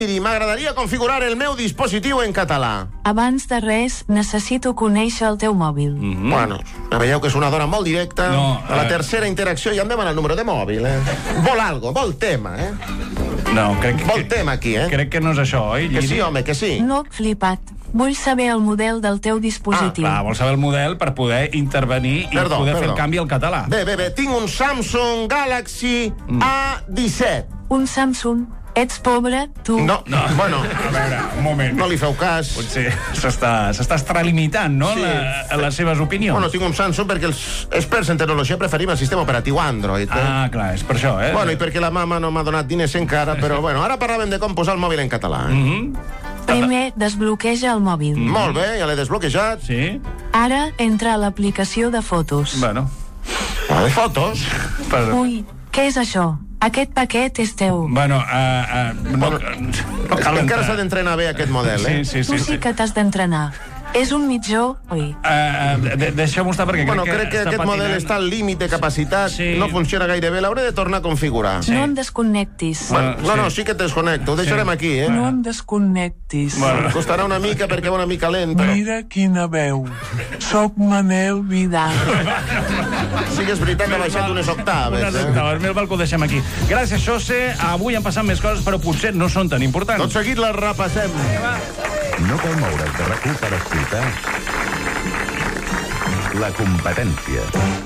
M'agradaria configurar el meu dispositiu en català. Abans de res, necessito conèixer el teu mòbil. Bueno, veieu que és una dona molt directa. A la tercera interacció ja em demana el número de mòbil, Vol algo, vol tema, No, crec que... Vol tema aquí, Crec que no és això, oi? Que sí, home, que sí. No, flipat. Vull saber el model del teu dispositiu. Vol saber el model per poder intervenir i poder fer el canvi al català. Bé, tinc un Samsung Galaxy A17. Un Samsung? Ets pobre, tu? No, bueno... A veure, un moment. No li feu cas. Potser s'està extralimitant, no?, les seves opinions. Bueno, tinc un Samsung perquè els experts en tecnologia preferim el sistema operatiu Android. Clar, és per això, Bueno, i perquè la mama no m'ha donat diners encara, però bueno, ara parlàvem de com posar el mòbil en català. Primer, desbloqueja el mòbil. Molt bé, ja l'he desbloquejat. Sí. Ara, entra a l'aplicació de fotos. Bueno. De fotos? Ui, què és això? Aquest paquet és teu. Bueno, no cal entrar. Encara s'ha d'entrenar bé aquest model, Tu sí que t'has d'entrenar. És un mitjó, oi? Deixa'm estar perquè crec que aquest model està al límit de capacitat, no funciona gaire bé, l'hauré de tornar a configurar. No em desconnectis. No, sí que et desconnecto, ho deixarem aquí, No em desconnectis. Costarà una mica perquè va una mica lent, però... Mira quina veu. Soc Manel Vidal. Sí que és veritat que ha baixat unes octaves. Unes octaves, el balcó ho deixem aquí. Gràcies, José. Avui han passat més coses, però potser no són tan importants. Tot seguit les repassem. No cal moure's de RAC1 per escoltar La Competència.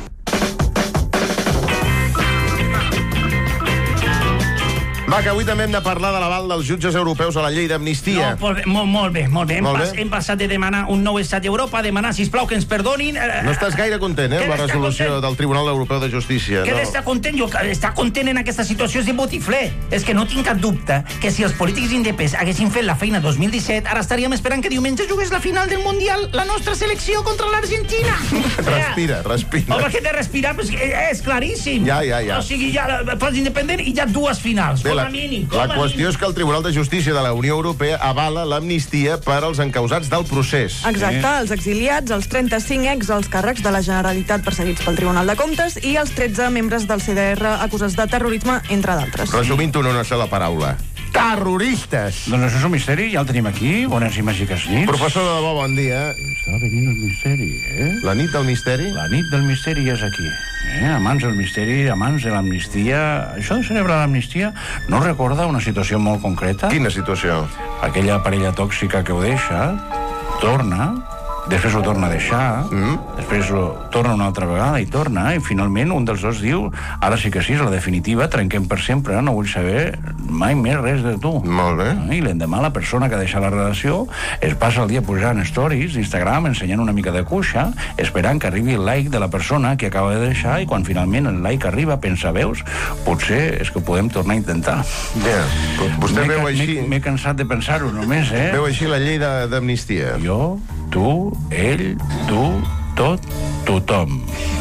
Va, que avui també hem de parlar de l'aval dels jutges europeus a la llei d'amnistia. Molt bé. Hem passat de demanar un nou estat d'Europa a demanar, sisplau, que ens perdonin... No estàs gaire content, amb la resolució del Tribunal Europeu de Justícia. Què d'estar content? Jo estar content en aquesta situació és de botifler. És que no tinc cap dubte que si els polítics indepes haguessin fet la feina 2017, ara estaríem esperant que diumenge jugués la final del Mundial la nostra selecció contra l'Argentina. Respira. Home, què de respirar? Pues és claríssim. Ja. O sigui, ja fas independent i ja dues finals. La qüestió és que el Tribunal de Justícia de la Unió Europea avala l'amnistia per als encausats del procés. Exacte, els exiliats, els 35 ex-alts càrrecs de la Generalitat perseguits pel Tribunal de Comptes i els 13 membres del CDR acusats de terrorisme, entre d'altres. Resumint en una sola paraula. Terroristes! Doncs això és un misteri, ja el tenim aquí, bones i màgiques nits. Professor de debò, bon dia. Està venint el misteri, La nit del misteri? La nit del misteri és aquí. Amants del misteri, amants de l'amnistia... Això de celebrar l'amnistia no recorda una situació molt concreta? Quina situació? Aquella parella tòxica que ho deixa, torna... Després ho torna a deixar, després ho torna una altra vegada i torna, i finalment un dels dos diu, ara sí que sí, és la definitiva, trenquem per sempre, no vull saber mai més res de tu. Molt bé. I l'endemà la persona que deixa la relació es passa el dia pujant stories d'Instagram, ensenyant una mica de cuixa, esperant que arribi el like de la persona que acaba de deixar, i quan finalment el like arriba, pensa, veus, potser és que ho podem tornar a intentar. Vostè veu així... M'he cansat de pensar-ho només, Veu així la llei d'amnistia. Jo, tu, ell, tu, tot, tothom.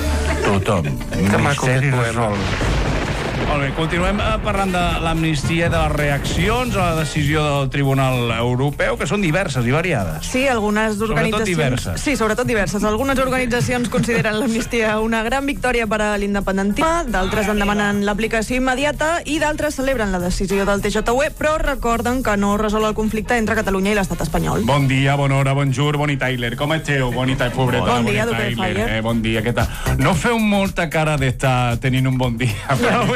Que maco aquest poema. Molt bé, continuem parlant de l'amnistia i de les reaccions a la decisió del Tribunal Europeu, que són diverses i variades. Sí, algunes organitzacions... Sobretot diverses. Sí, sobretot diverses. Algunes organitzacions consideren l'amnistia una gran victòria per a l'independentisme, d'altres en demanen l'aplicació immediata i d'altres celebren la decisió del TJUE, però recorden que no resol el conflicte entre Catalunya i l'estat espanyol. Bon dia, bona hora, bonjour, boni Tyler. Com esteu, bonita i pobreta? Bon dia, Duque Fire. Bon dia, què tal? No feu molta cara d'estar tenint un bon dia.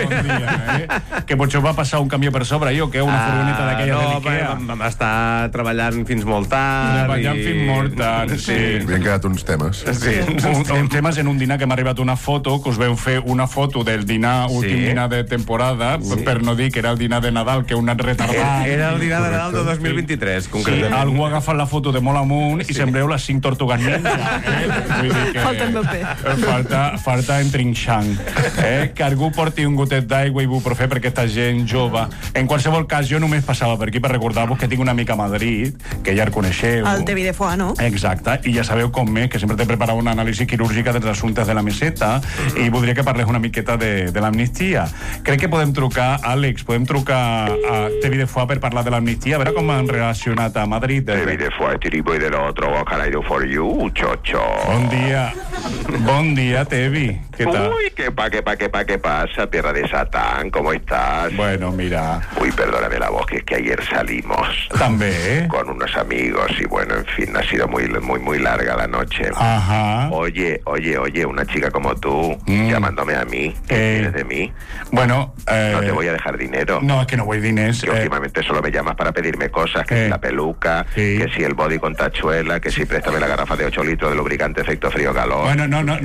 Que potser va passar un camió per sobre, o que una furgoneta d'aquella de l'Ikea. Vam estar treballant fins molt tard. Fins molt tard, sí. Havien quedat uns temes. Sí, uns temes en un dinar que m'ha arribat una foto, que us veu fer una foto del dinar, últim dinar de temporada, per no dir que era el dinar de Nadal, que heu anat retardat. Era el dinar de Nadal de 2023, concretament. Algú ha agafat la foto de molt amunt i sembreu les 5 tortugues ninja. Falta Mbappé. Falta entrinxant. Que algú porti un gotet d'aigua i ibuprofè per aquesta gent jove. En qualsevol cas, jo només passava per aquí per recordar-vos que tinc una amica a Madrid, que ja el coneixeu. El Tevi de Foix, no? Exacte, i ja sabeu com és, que sempre t'he preparat una anàlisi quirúrgica dels assumptes de la meseta, i voldria que parlés una miqueta de l'amnistia. Crec que podem trucar, Àlex, podem trucar a Tevi de Foix per parlar de l'amnistia, a veure com han relacionat a Madrid. Tevi de Foix, tiripo y del otro, what can I do for you, chocho? Bon dia, Tevi. ¿Qué tal? Uy, ¿qué pasa, perra de Satán, ¿cómo estás? Bueno, mira. Uy, perdóname la voz, que es que ayer salimos. También. Con unos amigos y bueno, en fin, ha sido muy larga la noche. Ajá. Oye, una chica como tú, llamándome a mí, ¿qué quieres de mí? Bueno, no te voy a dejar dinero. No, es que no voy diners. Que últimamente solo me llamas para pedirme cosas, que si la peluca, que si el body con tachuela, que si préstame la garrafa de 8 litros de lubricante efecto frío-calor. Bueno,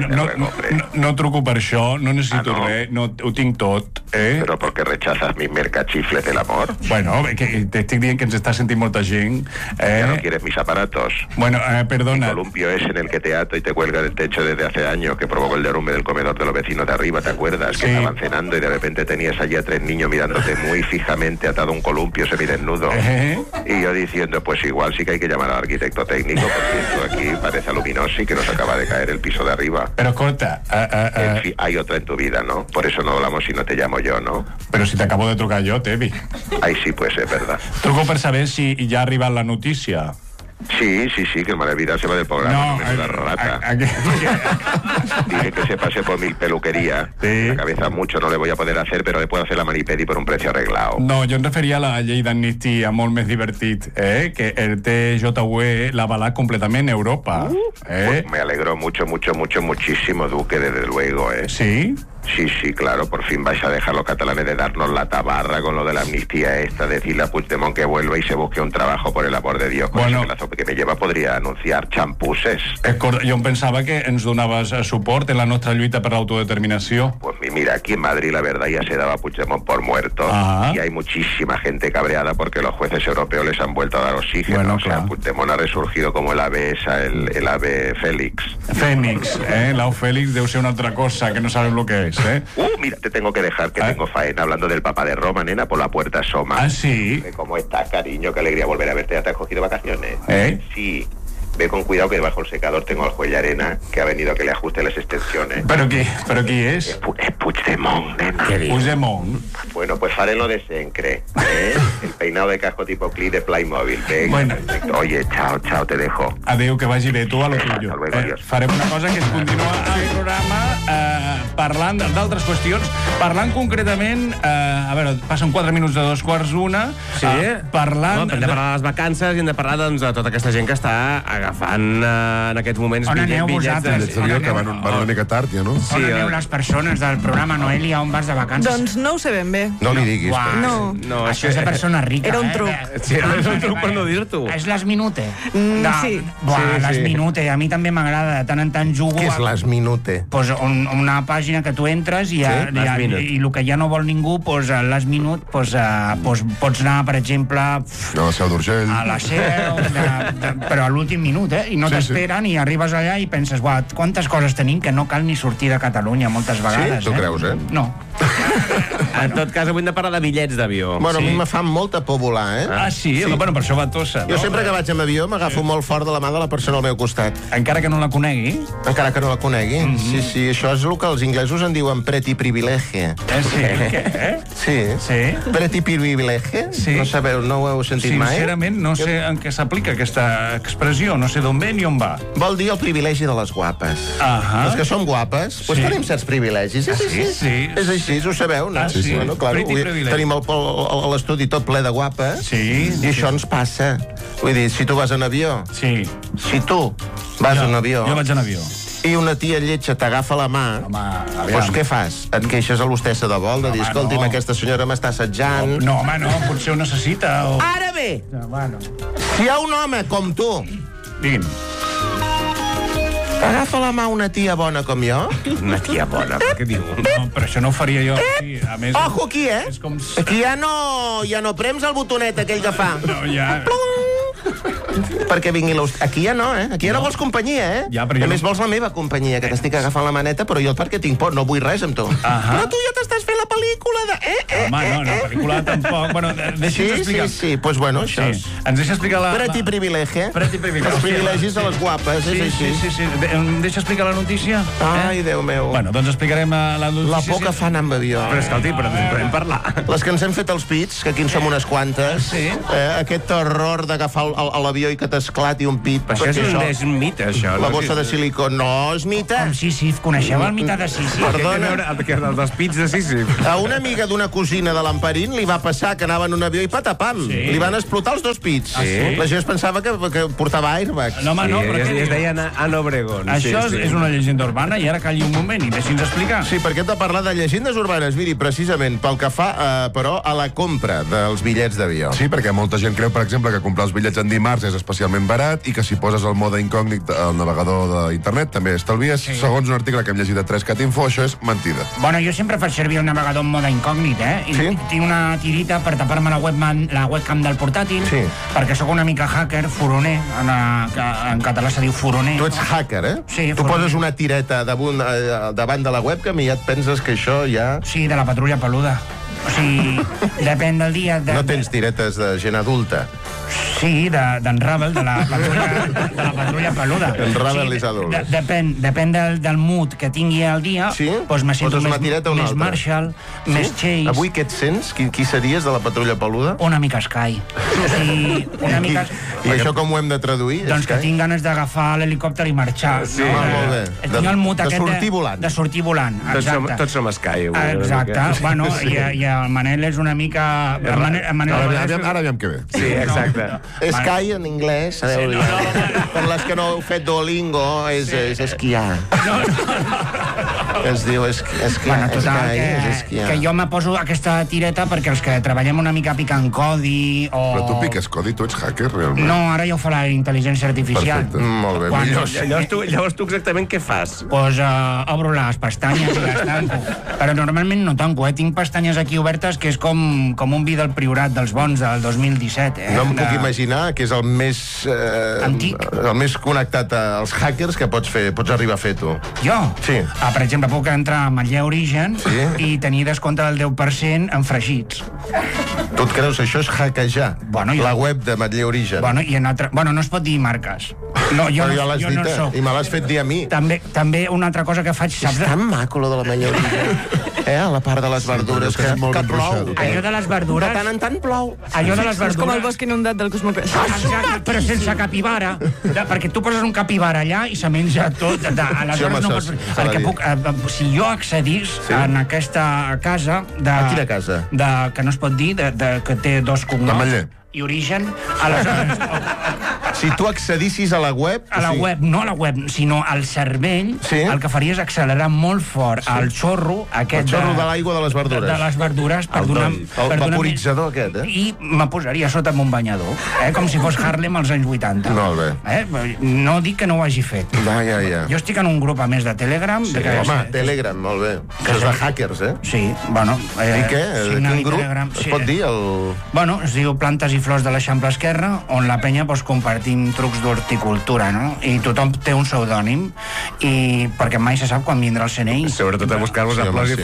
no truco per això, no necessito res, no, ho tinc tot, Però per què rechazas mis mercachifles del amor? Bueno, que t'estic dient que ens està sentint molta gent. Ya no quieres mis aparatos. Bueno, perdona. El columpio ese en el que te ato y te cuelga del techo desde hace años, que provocó el derrumbe del comedor de los vecinos de arriba, ¿te acuerdas? Que estaban cenando y de repente tenías allí a 3 niños mirándote muy fijamente atado a un columpio semidesnudo. Y yo diciendo, pues igual sí que hay que llamar al arquitecto técnico, porque esto aquí parece aluminosi que nos acaba de caer el piso de arriba. Pero escolta... En fin, hay otra en tu vida, ¿no? Por eso no hablamos si no te llamo yo, ¿no? Pero si t'acabo de trucar jo, Tevi. Ay, sí, pues es verdad. Truco per saber si ja ha arribat la notícia. Sí, que el Malevida se va del programa. No, la rata. Dije que se pase por mi peluquería. La cabeza mucho no le voy a poder hacer, pero le puedo hacer la manipedi por un precio arreglado. No, jo em referia a la llei d'amnistia, molt més divertit, que el TJUE l'ha avalat completament a Europa. Pues me alegro muchísimo, Duque, desde luego, ¿Sí? Sí, claro, por fin vais a dejar los catalanes de darnos la tabarra con lo de la amnistía esta, decirle a Puigdemont que vuelva y se busque un trabajo, por el amor de Dios. Con ese pedazo que me lleva podria anunciar xampuses. Jo em pensava que ens donaves suport en la nostra lluita per l'autodeterminació. Pues mira, aquí en Madrid la verdad ya se daba a Puigdemont por muerto. Y hay muchísima gente cabreada porque los jueces europeos les han vuelto a dar oxígeno. Bueno, claro. Puigdemont ha resurgido como el ave esa, el ave Félix. Fénix, l'au Félix deu ser una altra cosa que no sabem lo que és. Mira, te tengo que dejar, que tengo faena. Hablando del Papa de Roma, nena, por la puerta asoma. ¿Ah, sí? ¿Cómo estás, cariño? Qué alegría volver a verte. ¿Ya te has cogido vacaciones? Sí. Ve con cuidado que debajo del secador tengo al juez Arena, que ha venido a que le ajuste las extensiones. ¿Pero qui és? Es Puigdemont, nena. Puigdemont. Bueno, pues faré-lo de sempre, El peinado de casco tipo clip de Playmobil. Bueno. Oye, chao, te dejo. Adéu, que vagi bé, tu a lo tuyo. Hasta luego, adiós. Farem una cosa que és continuar el programa parlant d'altres qüestions, parlant concretament, a veure, passen 4 minuts de 2:45. Sí? Parlant... Hem de parlar de les vacances i hem de parlar, doncs, de tota aquesta gent que està agafant en aquests moments bitllets d'exterior, que van una mica tard, ja, no? On aneu les persones del programa, Noelia, on vas de vacances? Doncs no ho sé ben bé. No li diguis. No. Això és de persona rica, Era un truc. Sí, és un truc per no dir-t'ho. És les Minute. Sí. Les Minute, a mi també m'agrada, de tant en tant jugo... Què és les Minute? Pues una pàgina que tu entres i el que ja no vol ningú, pues les Minute, pues pots anar, per exemple... A la Seu d'Urgell. A la Seu, però a l'últim minut, i no t'esperen, i arribes allà i penses, quantes coses tenim que no cal ni sortir de Catalunya moltes vegades. Sí? Tu creus, No. En tot cas, avui hem de parlar de bitllets d'avió. Bueno, a mi me fa molta por volar, Ah, sí? Bueno, per això va tossa, no? Jo sempre que vaig amb avió m'agafo molt fort de la mà de la persona al meu costat. Encara que no la conegui? Encara que no la conegui. Sí, això és el que els inglesos en diuen pretty privilege. Sí? Què? Sí. Pretty privilege? Sí. No sabeu, no ho heu sentit mai? Sincerament, no sé en què s'aplica aquesta expressió, no sé d'on ve ni on va. Vol dir el privilegi de les guapes. Les que som guapes, doncs tenim certs privilegis. Sí. És així, ho sabeu, no? Sí. Bueno, clar, tenim l'estudi tot ple de guapes i això ens passa. Vull dir, si tu vas en avió, si tu vas en avió... Jo vaig en avió. I una tia lletja t'agafa la mà, doncs què fas? Et queixes a l'hostessa de vol de dir, escolti'm, aquesta senyora m'està assetjant... No, home, no, potser ho necessita. Ara bé, si hi ha un home com tu... Digui'm. Agafa la mà una tia bona com jo? Una tia bona, què diu? No, però això no ho faria jo. A més, ojo aquí, Aquí ja no prems el botonet aquell que fa. No, ja... Perquè vingui l'hostessa. Aquí ja no, Aquí ja no vols companyia, Ja, però a més vols la meva companyia, que t'estic agafant la maneta, però jo perquè tinc por, no vull res amb tu. Però tu ja t'estàs fent la pel·lícula de... Home, no, la pel·lícula tampoc. Bueno, deixa'ns explicar. Sí, doncs bueno, això. Ens deixa explicar la... Pretty privilege. Pretty privilege. Els privilegis de les guapes, és així. Sí. Em deixa explicar la notícia? Ai, Déu meu. Bueno, doncs explicarem la notícia. La por que fan amb avió. Però escolti, però en podem parlar. Les que ens hem fet els pits, que aquí en som unes quantes, aquest terror d'agafar a l'avió i que t'esclati un pit. Però això és un mite, això. La bossa de silicó no és mite. Com Sísif, coneixeu el mite de Sísif? Perdona. El dels pits de Sísif. A una amiga d'una cosina de l'Amperín li va passar que anava en un avió i patapam. Li van explotar els dos pits. La gent es pensava que portava airbags. No, home, no, però es deien Ana Obregón. Això és una llegenda urbana i ara calli un moment i deixi'ns explicar. Sí, perquè hem de parlar de llegendes urbanes, miri, precisament pel que fa, però, a la compra dels bitllets d'avió. Sí, perquè molta gent creu, per exemple, que comprar els bitllets en dimarts és especialment barat i que si poses el mode incògnit al navegador d'internet també estalvies. Segons un article que hem llegit de 3cat Info, això és mentida. Bueno, jo sempre faig servir el navegador en mode incògnit, I tinc una tirita per tapar-me la webcam del portàtil, perquè sóc una mica hacker, furoner, en català se diu furoner. Tu ets hacker, Sí, tu poses una tireta davant de la webcam i ja et penses que això ja... Sí, de la patrulla peluda. O sigui, depèn del dia... No tens tiretes de gent adulta? Sí, d'en Ravel, de la patrulla peluda. En Ravel és adult. Depèn del mood que tingui el dia, doncs me sento més Marshall, més Chase. Avui què et sents? Qui series de la patrulla peluda? Una mica Sky. O sigui, una mica... I això com ho hem de traduir? Doncs que tinc ganes d'agafar l'helicòpter i marxar. Sí, molt bé. Tinc el mood aquest sortir volant. De sortir volant, exacte. Tots som Sky. Exacte. Bueno, i el Manel és una mica... Ara aviam què ve. Sí, exacte. Sky en anglès, per les que no heu fet Duolingo, és esquiar. Es diu esquiar. Que jo me poso aquesta tireta perquè els que treballem una mica picant codi o... Però tu piques codi, tu ets hacker, realment? No, ara ja ho fa la intel·ligència artificial. Perfecte. Molt bé, millor. Llavors tu exactament què fas? Doncs obro les pestanyes i les tanco. Però normalment no tanco, Tinc pestanyes aquí obertes que és com un vi del Priorat dels bons del 2017. No em puc imaginar que és el més... antic. El més connectat als hackers que pots arribar a fer tu. Jo? Sí. Per exemple, puc entrar a Matller Origen i tenir descompte del 10% en fregits. Tu et creus això és hackejar? La web de Matller Origen. No es pot dir marques. No, jo no soc. I me l'has fet dir a mi. També una altra cosa que faig... És tan maco, lo de la Matller Origen. A la part de les verdures, que plou. Allò de les verdures... De tant en tant plou. Allò de les verdures... És com el bosc inundat del Cosmopes. Exacte, però sense capibara. Perquè tu poses un capibara allà i se menja tot. Aleshores no pots... Perquè si jo accedís en aquesta casa... A quina casa? Que no es pot dir, que té dos cognoms. De Matller. I Origen, aleshores... Si tu accedissis a la web... A la web, no a la web, sinó al cervell, el que faria és accelerar molt fort el xorro aquest... El xorro de l'aigua de les verdures. De les verdures per donar... El vaporitzador aquest, I me posaria sota amb un banyador, com si fos Harlem als anys 80. Molt bé. No dic que no ho hagi fet. Ja. Jo estic en un grup a més de Telegram... Home, Telegram, molt bé. Això és de hackers, Sí, bueno... I què? Quin grup? Es pot dir el... Bueno, es diu Plantes i Flors de l'Eixample Esquerre, on la penya compartim trucs d'horticultura, no? I tothom té un pseudònim, i perquè mai se sap quan vindrà el CNI. Sobretot a buscar-vos a flors i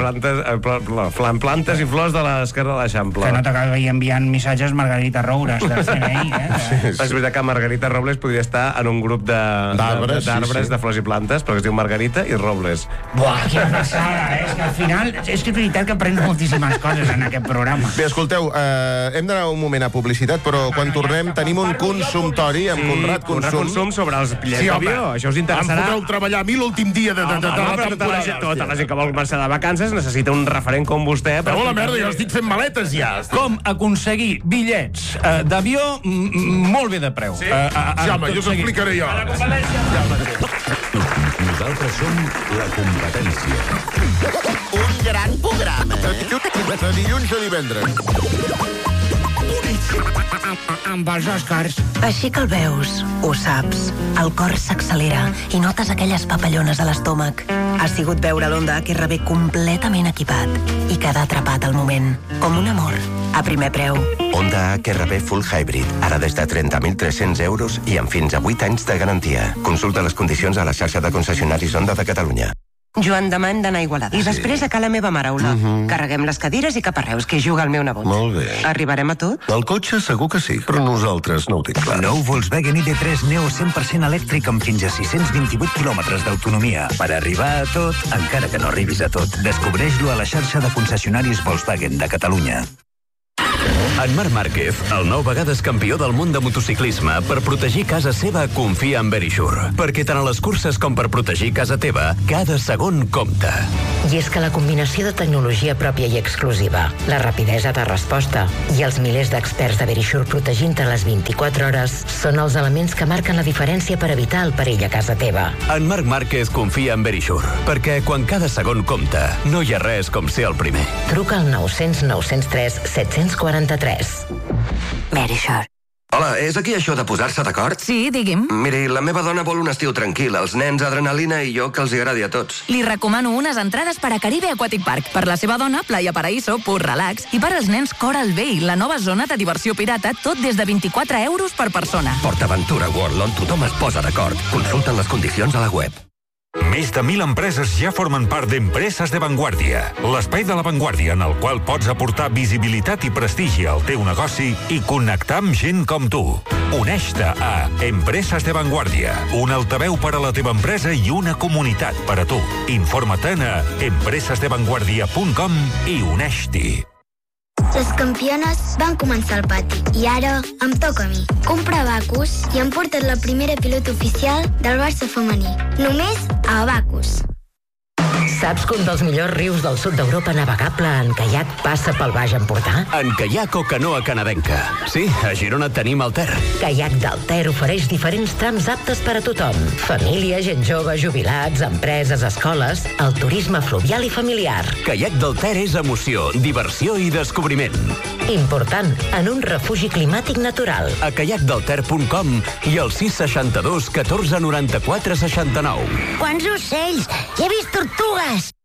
plantes i flors de l'Esquerra de l'Eixample. Que no t'acabi enviant missatges Margarita Roures del CNI, És veritat que Margarita Robles podria estar en un grup d'arbres de flors i plantes, però que es diu Margarita i Robles. Buah, quina passada, És que al final és veritat que aprens moltíssimes coses en aquest programa. Bé, escolteu, hem d'anar un moment a publicitat, però quan tornem tenim un consumptori amb Conrad Consum sobre els bitllets d'avió. Això us interessarà. Em podreu treballar a mi l'últim dia de la temporada. Tota la gent que vol marxar de vacances necessita un referent com vostè. Però la merda, jo estic fent maletes ja. Com aconseguir bitllets d'avió molt bé de preu. Sí, home, jo us ho explicaré jo. Nosaltres som la competència. Un gran programa. De dilluns a divendres. Amb els Oscars. Així que el veus, ho saps. El cor s'accelera i notes aquelles papallones a l'estómac. Ha sigut veure l'Honda HRV completament equipat i quedar atrapat al moment. Com un amor, a primer preu. Honda HRV Full Hybrid, ara des de 30.300 euros i amb fins a 8 anys de garantia. Consulta les condicions a la xarxa de concessionaris Honda de Catalunya. Joan, demà hem d'anar a Igualada. I després a ca la meva mare, Ola. Carreguem les cadires i cap a Reus, que hi juga el meu nebot. Molt bé. Arribarem a tot? El cotxe segur que sí, però nosaltres no ho tinc clar. Nou Volkswagen ID3 Neo 100% elèctric amb fins a 628 quilòmetres d'autonomia. Per arribar a tot, encara que no arribis a tot. Descobreix-lo a la xarxa de concessionaris Volkswagen de Catalunya. En Marc Márquez, el 9 vegades campió del món de motociclisme, per protegir casa seva confia en Verisure. Perquè tant a les curses com per protegir casa teva, cada segon compta. I és que la combinació de tecnologia pròpia i exclusiva, la rapidesa de resposta i els milers d'experts de Verisure protegint-te les 24 hores són els elements que marquen la diferència per evitar el perill a casa teva. En Marc Márquez confia en Verisure, perquè quan cada segon compta, no hi ha res com ser el primer. Truca al 900 903 743. Verisure. Hola, és aquí això de posar-se d'acord? Sí, digui'm. Miri, la meva dona vol un estiu tranquil, els nens adrenalina i jo que els agradi a tots. Li recomano unes entrades per a Caribe Aquatic Park. Per la seva dona, Playa Paraíso, pur relax. I per als nens, Coral Bay, la nova zona de diversió pirata, tot des de 24 euros per persona. PortAventura World, on tothom es posa d'acord. Consulten les condicions a la web. Més de 1.000 empreses ja formen part d'Empreses de Vanguardia, l'espai de la Vanguardia en el qual pots aportar visibilitat i prestigi al teu negoci i connectar amb gent com tu. Uneix-te a Empreses de Vanguardia, un altaveu per a la teva empresa i una comunitat per a tu. Informa't a empresesdevanguardia.com i uneix-t'hi. Les campiones van començar al pati i ara em toca a mi. Comprar Abacus i hem portat la primera pilota oficial del Barça femení. Només a Abacus. Saps que un dels millors rius del sud d'Europa navegable en caiac passa pel Baix Empordà? En caiac o canoa canadenca. Sí, a Girona tenim el Ter. Caiac del Ter ofereix diferents trams aptes per a tothom. Família, gent jove, jubilats, empreses, escoles, el turisme fluvial i familiar. Caiac del Ter és emoció, diversió i descobriment. Important, en un refugi climàtic natural. A caiacdelter.com i al 662 14 94 69. Quants ocells! He vist tortugues!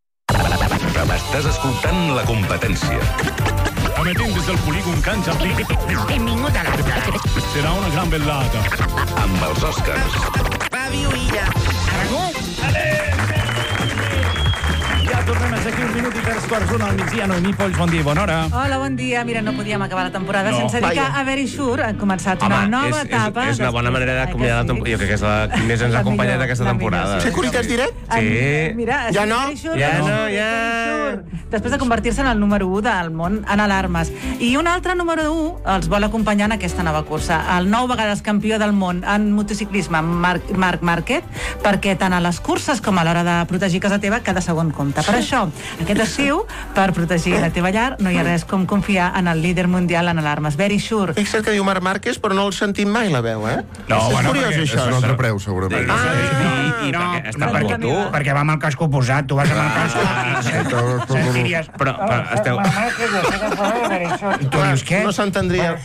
Estàs escoltant La Competència. Emetent des del polígon Can Jardí. Benvingut a l'Arca. Serà una gran velada. Amb els Oscars. Ràdio Illa. Aragó. Ja tornem a ser aquí 1 minut i 3/4 al migdia. Noemí Polls, bon dia i bona hora. Hola, bon dia. Mira, no podíem acabar la temporada sense dir que Vaja. a Verisure ha començat una nova etapa. És una bona manera d'acomiadar la temporada. Jo crec que és la que més ens ha acompanyat aquesta temporada. Securitas Direct? Sí. Mira, Ja no? Verisure, Ja no, Verisure. Després de convertir-se en el número 1 del món en alarmes. I un altre número 1 els vol acompanyar en aquesta nova cursa. El 9 vegades campió del món en motociclisme, Marc Márquez, perquè tant a les curses com a l'hora de protegir casa teva, cada segon compta. Per això, aquest estiu, per protegir la teva llar, no hi ha res com confiar en el líder mundial en alarmes, Verisure. Fixa't que diu Marc Márquez, però no el sentim mai, la veu, eh? No, és bueno, curiós, perquè això. és un altre preu, segurament. Perquè va amb el casco posat, tu vas amb el casco. Sentiries... Però esteu... I tu dius què? No s'entendria.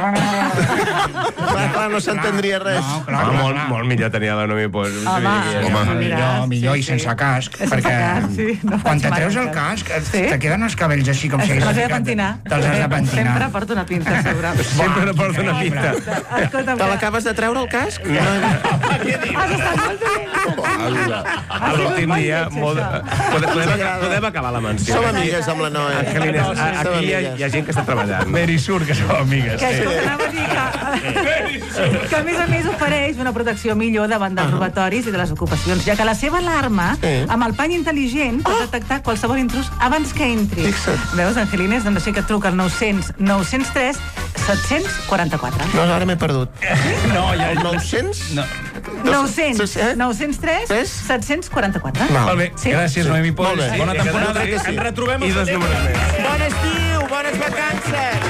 Clar, no s'entendria res. Molt millor tenia la Noemí Polls. Millor i sense casc, perquè quan te treus el casc te queden els cabells així com si Els he de pentinar. Te'ls has de pentinar. Sempre porto una pinta, segura. Sempre porto una pinta. Escolta'm, Te l'acabes de treure, el casc? has estat molt A l'últim dia... Podem acabar la menció. Som amigues amb la Noe. Angelines, aquí hi ha gent que està treballant. Verisure, que som amigues. Que anava a dir que a més ofereix una protecció millor davant dels robatoris i de les ocupacions, ja que la seva alarma, amb el pany intel·ligent, pot detectar qualsevol intrus abans que entri. Veus, Angelines? Doncs així que truca al 900 903 744. No, ara m'he perdut. No, ja... El 900? No. 903 744. Molt bé, gràcies, Noemí Polls. Molt bé. Bona temporada. Ens retrobem I 2 números més. Bon estiu, bones vacances!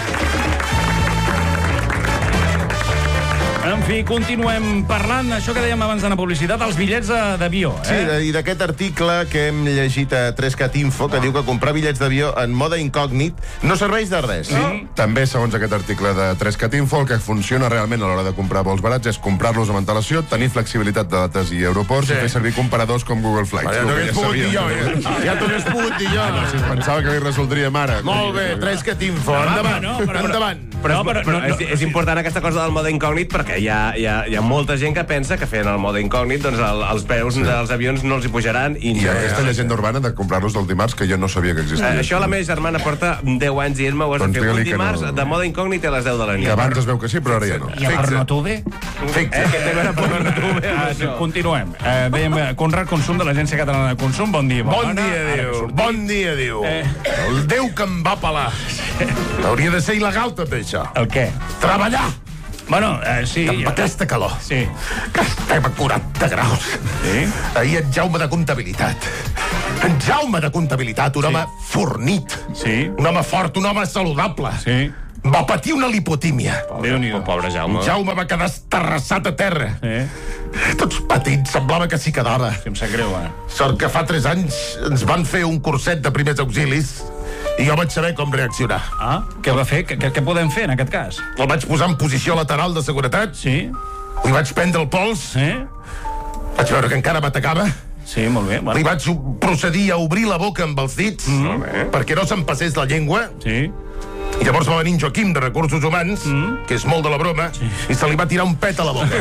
En fi, continuem parlant, això que dèiem abans de la publicitat, els bitllets d'avió. Sí, i d'aquest article que hem llegit a 3cat Info, que diu que comprar bitllets d'avió en mode incògnit no serveix de res. També, segons aquest article de 3cat Info, el que funciona realment a l'hora de comprar vols barats és comprar-los amb antelació, tenir flexibilitat de dates i aeroports i fer servir comparadors com Google Flights. Ja t'ho hagués pogut dir jo, Ja t'ho hagués pogut dir jo. Si es pensava que li resoldríem ara. Molt bé, 3cat Info. Endavant, endavant. Però és important aquesta cosa del mode incògnit perquè hi ha molta gent que pensa que fent el mode incògnit doncs els preus dels avions no els hi pujaran i hi ha aquesta llegenda urbana de comprar-los del dimarts que jo no sabia que existia. Això la meva germana porta 10 anys dient-me ho has de fer un dimarts de mode incògnit a les 10 de la nit. Que abans es veu que sí, però ara ja no. I el pornotube? Continuem. Dèiem Conrad Consum de l'Agència Catalana de Consum. Bon dia. Bon dia, diu. El Déu que em va pelar. Hauria de ser il·legal tot això. El què? Treballar! Bueno, sí. Amb aquesta calor. Sí. Que estem a 40 graus. Sí? Ahir en Jaume de Comptabilitat. En Jaume de Comptabilitat, un home fornit. Sí. Un home fort, un home saludable. Sí. Va patir una lipotímia. Déu-n'hi-do, pobre Jaume. Jaume va quedar estarrassat a terra. Tots petits, semblava que sí quedava. Sí, em sap greu, Sort que fa 3 anys ens van fer un curset de primers auxilis i jo vaig saber com reaccionar. Ah, què va fer? Què podem fer en aquest cas? El vaig posar en posició lateral de seguretat. Sí. Li vaig prendre el pols. Vaig veure que encara m'atacava. Sí, molt bé. Li vaig procedir a obrir la boca amb els dits perquè no se'm passés la llengua. Sí. I llavors va venir en Joaquim de Recursos Humans, que és molt de la broma, i se li va tirar un pet a la boca.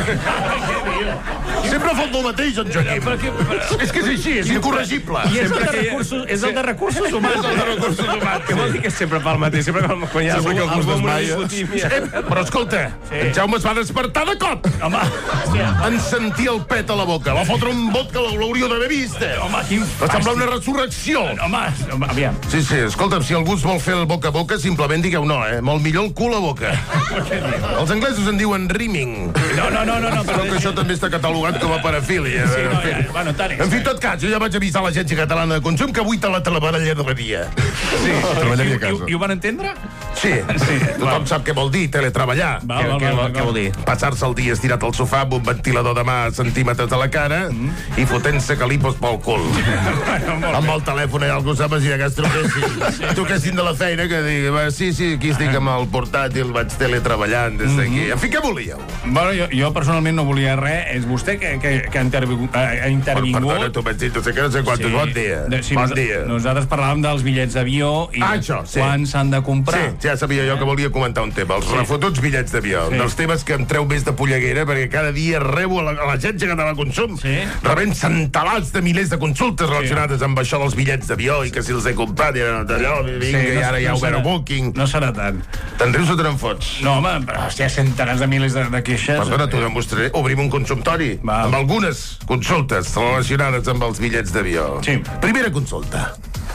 Sempre fa el mateix, en Joaquim. És que és així, és incorregible. I és el de Recursos Humans. És el de Recursos Humans. Què vol dir que sempre fa el mateix? Sempre quan hi ha algú amb una lipotímia. Però escolta, en Jaume es va despertar de cop. Home, en sentir el pet a la boca. Va fotre un bot que l'hauríeu d'haver vist. Home, quin va semblar una resurrecció. Home, aviam. Sí, escolta'm, si algú es vol fer el boca a boca, simplement digueu no, Molt millor el cul a boca. Els anglesos en diuen rimming. No. Però que això també està catalogat com a parafília. En fi, tot cas, jo ja vaig avisar l'Agència Catalana de Consum que avui te la teleballarderia. Sí, treballaria a casa. I ho van entendre? Sí, tothom sap què vol dir, teletreballar. Què vol dir? Passar-se el dia estirat al sofà amb un ventilador de mà a centímetres de la cara i fotent-se calipos pel cul. Amb el telèfon allà al costat, imagina que es truquessin de la feina, que digui, sí, aquí estic amb el portàtil, vaig teletreballant des d'aquí. En fi, què volíeu? Bueno, jo personalment no volia res. És vostè que ha intervingut. Perdona, tu m'has dit, no sé quantos. Bon dia. Bon dia. Nosaltres parlàvem dels bitllets d'avió i quan s'han de comprar. Sí, ja sabia jo que volia comentar un tema. Els refotuts bitllets d'avió. Dels temes que em treu més de polleguera, perquè cada dia rebo a l'Agència Catalana de Consum rebent centenars de milers de consultes relacionades amb això dels bitllets d'avió i que si els he comprat i ara ja ho veure Booking. No serà tant. Te'n rius o te n'en fots? No, home, però hi ha centenars de milers de queixes. Perdona, t'ho demostraré. Obrim un consultori amb algunes consultes relacionades amb els bitllets d'avió. Sí. Primera consulta.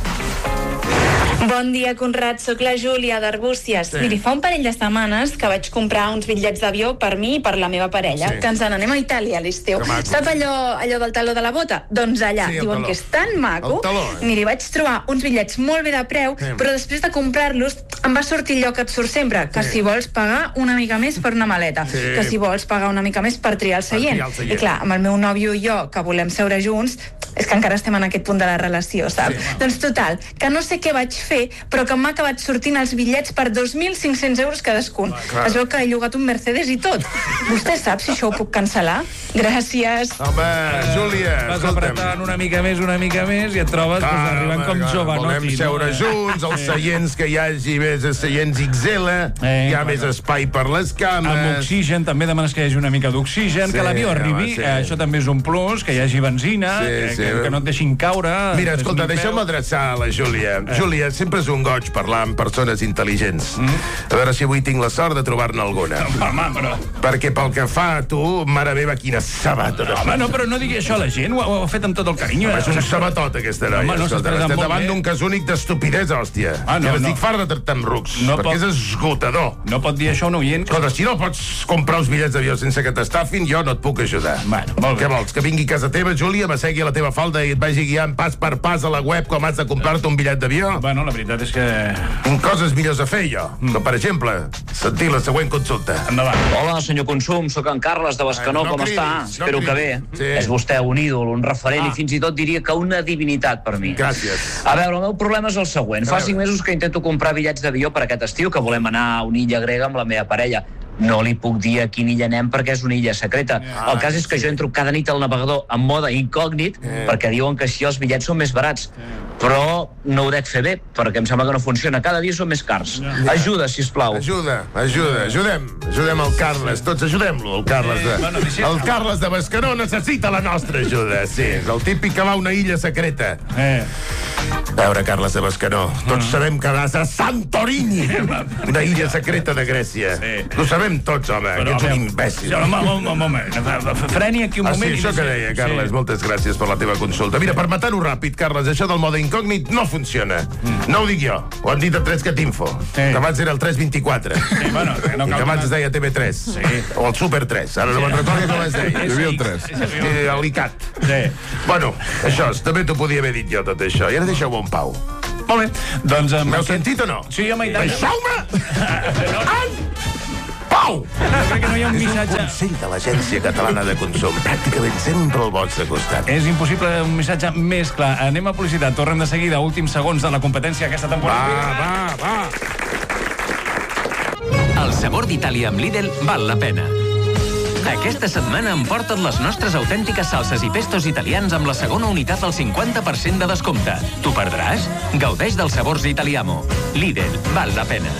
Bon dia, Conrad. Soc la Júlia d'Arbúcies. Miri, fa un parell de setmanes que vaig comprar uns bitllets d'avió per mi i per la meva parella, que ens n'anem a Itàlia a l'estiu. Sap allò del taló de la bota? Doncs allà. Diuen que és tan maco. Miri, vaig trobar uns bitllets molt bé de preu, però després de comprar-los em va sortir allò que et surt sempre, que si vols pagar una mica més per una maleta, que si vols pagar una mica més per triar el seient. I clar, amb el meu nòvio i jo, que volem seure junts, és que encara estem en aquest punt de la relació, saps? Doncs total, que no sé què vaig fer, però que m'ha acabat sortint els bitllets per 2.500 euros cadascun. Es veu que he llogat un Mercedes i tot. Vostè sap si això ho puc cancel·lar? Gràcies. Home, Júlia, vas apretant una mica més i et trobes arribant com jove. Volem seure junts, els seients que hi hagi més seients XL, hi ha més espai per les cames. Amb oxigen, també demanes que hi hagi una mica d'oxigen, que l'avió arribi, això també és un plus, que hi hagi benzina, que no et deixin caure. Mira, escolta, deixa'm adreçar a la Júlia. Júlia, sempre és un goig parlar amb persones intel·ligents. A veure si avui tinc la sort de trobar-ne alguna. Perquè pel que fa a tu, mare meva, quina sabatona. Home, no, però no digui això a la gent, ho ha fet amb tot el carinyo. És un sabatot, aquesta noia. Estem davant d'un cas únic d'estupidesa, hòstia. Ja estic fart de tractar amb rucs, perquè és esgotador. No pot dir això a un oient. Escolta, si no pots comprar uns bitllets d'avió sense que t'estafin, jo no et puc ajudar. Què vols, que vingui a casa teva, Júlia, m'assegui a la teva falda i et vagi guiant pas per pas a la web com has de comprar-te un bitllet d'avió? Bueno, la veritat és que... Tinc coses millors a fer, jo. Com, per exemple, sentir la següent consulta. Endavant. Hola, senyor Consum, sóc en Carles de Bescanó, com està? Espero que bé. És vostè un ídol, un referent i fins i tot diria que una divinitat per mi. Gràcies. A veure, el meu problema és el següent. Fa 5 mesos que intento comprar bitllets d'avió per aquest estiu, que volem anar a una illa grega amb la meva parella. No li puc dir a quina illa anem perquè és una illa secreta. El cas és que jo entro cada nit al navegador en mode incògnit perquè diuen que així els bitllets són més barats. Però no ho dec fer bé, perquè em sembla que no funciona. Cada dia són més cars. Ajuda, sisplau. Ajudem el Carles. Tots ajudem-lo, el Carles de Bescanó necessita la nostra ajuda. Sí, és el típic que va a una illa secreta. A veure, Carles de Bescanó, tots sabem que vas a Santorini, una illa secreta de Grècia. Ho sabem tots, home, que ets un imbècil. Un moment, freni aquí un moment. Sí, això que deia, Carles, moltes gràcies per la teva consulta. Mira, per matar-ho ràpid, Carles, això del mode incògnit no funciona. No ho dic jo, ho han dit el 3catinfo, que abans era el 324, i que abans es deia TV3, o el Super 3, ara no me'n recordo com es deia. Hi havia el 3. El ICAT. Bueno, això, també t'ho podia haver dit jo, tot això, i ara deixeu-ho en pau. Molt bé, doncs... M'heu sentit o no? Sí, home, i tant. Deixeu-me! Pau! Crec que no hi ha un missatge... És un consell de l'Agència Catalana de Consum, pràcticament sempre al vostre costat. És impossible un missatge més clar. Anem a publicitat, tornem de seguida, últims segons de la competència aquesta temporada. Va. El sabor d'Itàlia amb Lidl val la pena. Aquesta setmana emporta't les nostres autèntiques salses i pestos italians amb la segona unitat al 50% de descompte. T'ho perdràs? Gaudeix dels sabors Italiamo. Lidl, val la pena.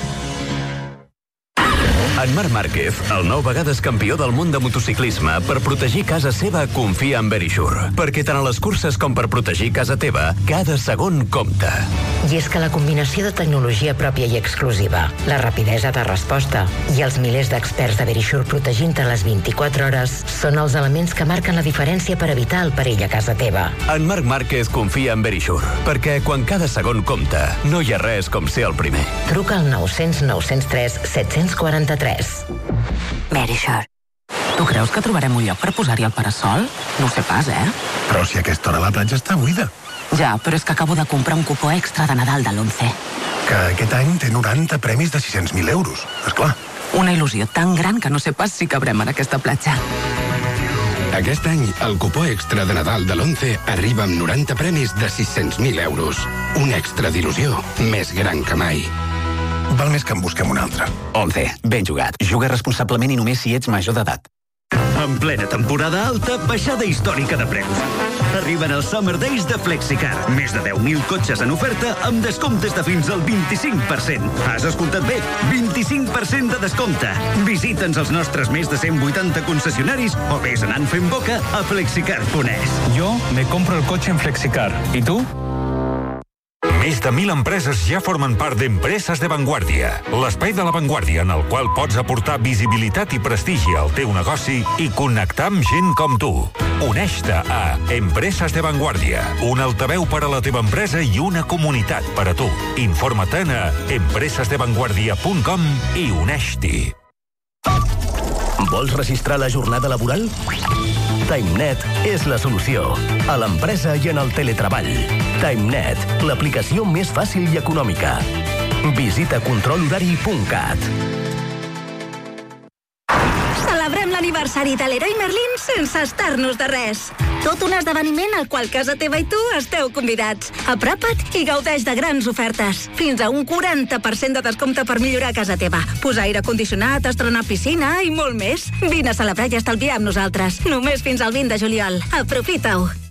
En Marc Márquez, el 9 vegades campió del món de motociclisme, per protegir casa seva confia en Verisure. Perquè tant a les curses com per protegir casa teva, cada segon compta. I és que la combinació de tecnologia pròpia i exclusiva, la rapidesa de resposta i els milers d'experts de Verisure protegint-te les 24 hores són els elements que marquen la diferència per evitar el perill a casa teva. En Marc Márquez confia en Verisure, perquè quan cada segon compta, no hi ha res com ser el primer. Truca al 900 903 743. Verisure. Tu creus que trobarem un lloc per posar-hi el parasol? No ho sé pas, Però si a aquesta hora la platja està buida. Ja, però és que acabo de comprar un cupó extra de Nadal de l'11. Que aquest any té 90 premis de 600.000 euros, esclar. Una il·lusió tan gran que no sé pas si cabrem en aquesta platja. Aquest any, el cupó extra de Nadal de l'11 arriba amb 90 premis de 600.000 euros. Un extra d'il·lusió més gran que mai. Val més que en busquem un altre. 11. Ben jugat. Juga responsablement i només si ets major d'edat. En plena temporada alta, baixada històrica de preus. Arriben els Summer Days de Flexicar. Més de 10.000 cotxes en oferta amb descomptes de fins al 25%. Has escoltat bé? 25% de descompte. Visita'ns als nostres més de 180 concessionaris o vés anant fent boca a flexicar.es. Yo me compro el coche en Flexicar. ¿Y tú? Més de 1.000 empreses ja formen part d'Empreses de Vanguardia, l'espai de la Vanguardia en el qual pots aportar visibilitat i prestigi al teu negoci i connectar amb gent com tu. Uneix-te a Empreses de Vanguardia, un altaveu per a la teva empresa i una comunitat per a tu. Informa-te'n a empresesdevanguardia.com i uneix-t'hi. Vols registrar la jornada laboral? TimeNet és la solució. A l'empresa i en el teletreball. TimeNet, l'aplicació més fàcil i econòmica. Visita controlhorari.cat. Celebrem l'aniversari de l'Heroi Merlin sense estar-nos de res. Tot un esdeveniment al qual casa teva i tu esteu convidats. Apropa't i gaudeix de grans ofertes. Fins a un 40% de descompte per millorar casa teva. Posar aire condicionat, estrenar piscina i molt més. Vine a celebrar i estalviar amb nosaltres. Només fins al 20 de juliol. Aprofita-ho.